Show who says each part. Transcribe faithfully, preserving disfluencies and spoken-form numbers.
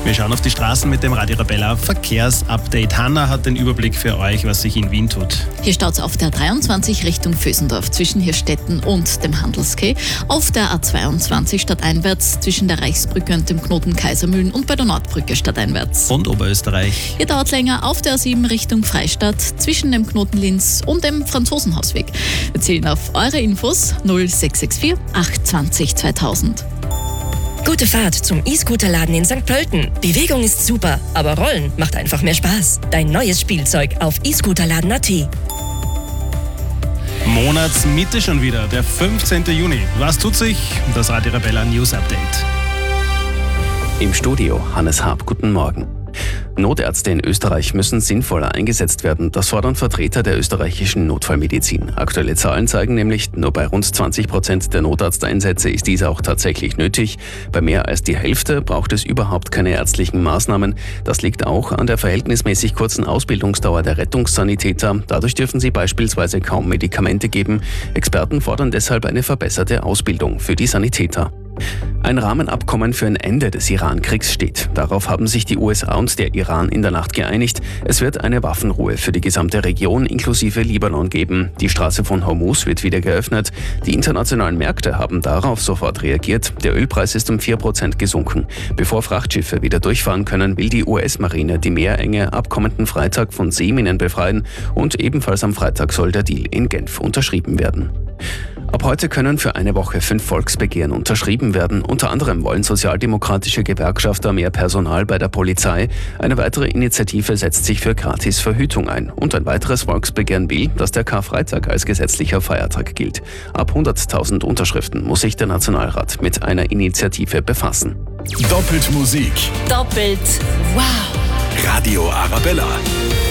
Speaker 1: Wir schauen auf die Straßen mit dem Radio Arabella Verkehrsupdate. Hanna hat den Überblick für euch, was sich in Wien tut.
Speaker 2: Hier staut es auf der dreiundzwanzig Richtung Vösendorf zwischen Hirstetten und dem Handelskeh, auf der A zweiundzwanzig stadteinwärts zwischen der Reichsbrücke und dem Knoten Kaisermühlen und bei der Nordbrücke stadteinwärts.
Speaker 1: Und Oberösterreich.
Speaker 2: Hier dauert es länger auf der A sieben Richtung Freistadt zwischen dem Knoten Linz und dem Franzosenhausweg. Wir zählen auf eure Infos null sechs sechs vier acht zwanzig zweitausend.
Speaker 3: Gute Fahrt zum E-Scooter-Laden in Sankt Pölten. Bewegung ist super, aber Rollen macht einfach mehr Spaß. Dein neues Spielzeug auf e scooterladen punkt a t.
Speaker 1: Monatsmitte schon wieder, der fünfzehnten Juni. Was tut sich? Das Radio Arabella News Update.
Speaker 4: Im Studio Hannes Haab, guten Morgen. Notärzte in Österreich müssen sinnvoller eingesetzt werden. Das fordern Vertreter der österreichischen Notfallmedizin. Aktuelle Zahlen zeigen nämlich, nur bei rund zwanzig Prozent der Notarzteinsätze ist dies auch tatsächlich nötig. Bei mehr als die Hälfte braucht es überhaupt keine ärztlichen Maßnahmen. Das liegt auch an der verhältnismäßig kurzen Ausbildungsdauer der Rettungssanitäter. Dadurch dürfen sie beispielsweise kaum Medikamente geben. Experten fordern deshalb eine verbesserte Ausbildung für die Sanitäter. Ein Rahmenabkommen für ein Ende des Iran-Kriegs steht. Darauf haben sich die U S A und der Iran in der Nacht geeinigt. Es wird eine Waffenruhe für die gesamte Region inklusive Libanon geben. Die Straße von Hormuz wird wieder geöffnet. Die internationalen Märkte haben darauf sofort reagiert. Der Ölpreis ist um vier Prozent gesunken. Bevor Frachtschiffe wieder durchfahren können, will die U S-Marine die Meerenge ab kommenden Freitag von Seeminen befreien. Und ebenfalls am Freitag soll der Deal in Genf unterschrieben werden. Ab heute können für eine Woche fünf Volksbegehren unterschrieben werden. Unter anderem wollen sozialdemokratische Gewerkschafter mehr Personal bei der Polizei. Eine weitere Initiative setzt sich für Gratisverhütung ein. Und ein weiteres Volksbegehren will, dass der Karfreitag als gesetzlicher Feiertag gilt. Ab hunderttausend Unterschriften muss sich der Nationalrat mit einer Initiative befassen.
Speaker 5: Doppelt Musik.
Speaker 3: Doppelt wow.
Speaker 5: Radio Arabella.